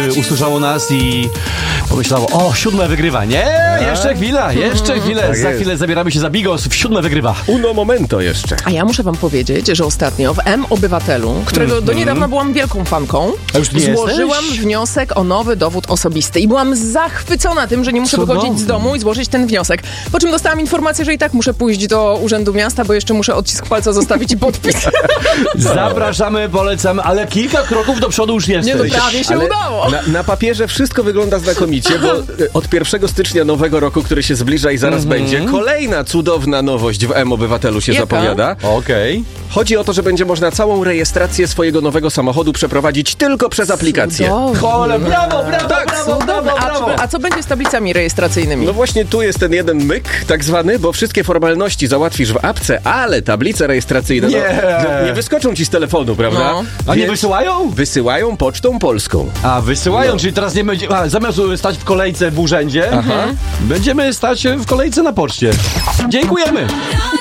usłyszało nas i pomyślało, o, 7 wygrywa. Nie, jeszcze chwila. Tak Za jest. chwilę zabieramy się za Bigos, w 7 wygrywa. Uno momento jeszcze. A ja muszę wam powiedzieć, że ostatnio w M-Obywatelu, którego do niedawna byłam wielką fanką, A już nie złożyłam jesteś? wniosek o nowy dowód osobisty i byłam zachwycona tym, że nie muszę Cudownie. wychodzić z domu i złożyć ten wniosek. Po czym dostałam informację, że i tak muszę pójść do Urzędu Miasta, bo jeszcze muszę odcisk palca zostawić i podpis. Zapraszamy, polecamy, ale kilka kroków do przodu już jesteś. Nie, no prawie się Ale udało. na papierze wszystko wygląda znakomicie, bo od 1 stycznia nowego roku, który się zbliża i zaraz będzie, kolejna cudowna nowość w M-Obywatelu się Jaka? zapowiada. Okej. Chodzi o to, że będzie można całą rejestrację swojego nowego samochodu przeprowadzić tylko przez aplikację. Cudownie. Chole, brawo, Cudowne. A co będzie z tablicami rejestracyjnymi? No właśnie tu jest ten jeden myk, tak zwany, bo wszystkie formalności załatwisz w apce, ale tablice rejestracyjne nie wyskoczą ci z telefonu, prawda? No. A nie Więc wysyłają? wysyłają pocztą polską. A, wysyłają, czyli teraz nie będzie... zamiast stać w kolejce w urzędzie, będziemy stać w kolejce na poczcie. Dziękujemy!